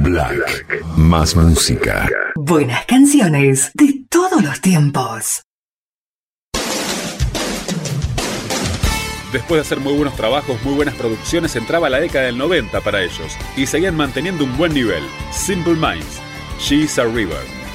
Black. Más música. Buenas canciones de todos los tiempos. Después de hacer muy buenos trabajos, muy buenas producciones, entraba la década del 90 para ellos y seguían manteniendo un buen nivel. Simple Minds, She's a River.